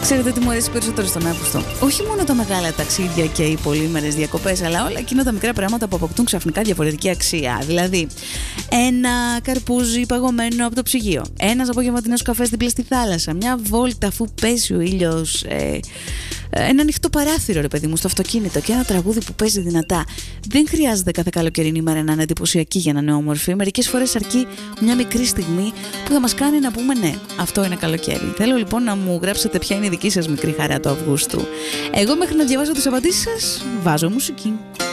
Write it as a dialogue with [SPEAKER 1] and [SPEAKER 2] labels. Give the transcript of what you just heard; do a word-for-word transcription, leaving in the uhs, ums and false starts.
[SPEAKER 1] Ξέρετε τι μου αρέσει περισσότερο στον Αύγουστο? Όχι μόνο τα μεγάλα ταξίδια και οι πολύμερες διακοπές, αλλά όλα εκείνα τα μικρά πράγματα που αποκτούν ξαφνικά διαφορετική αξία. Δηλαδή, ένα καρπούζι παγωμένο από το ψυγείο, ένας απογευματινός καφές δίπλα στη θάλασσα, μια βόλτα αφού πέσει ο ήλιος, ε, ένα ανοιχτό παράθυρο, ρε παιδί μου, στο αυτοκίνητο και ένα τραγούδι που παίζει δυνατά. Δεν χρειάζεται κάθε καλοκαιρινή ημέρα να είναι εντυπωσιακή για να είναι όμορφη. Μερικές φορές αρκεί μια μικρή στιγμή που θα μας κάνει να πούμε ναι, αυτό είναι καλοκαίρι. Θέλω λοιπόν να μου γράψετε ποια είναι η δική σας μικρή χαρά του Αυγούστου. Εγώ μέχρι να διαβάσω τις απαντήσεις σας βάζω μουσική.